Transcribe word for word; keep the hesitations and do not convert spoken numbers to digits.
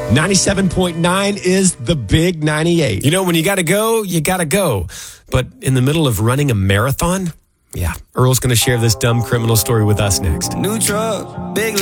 ninety-seven point nine is the big ninety-eight. You know, when you got to go, you got to go. But in the middle of running a marathon, yeah, Earl's going to share this dumb criminal story with us next. New truck, big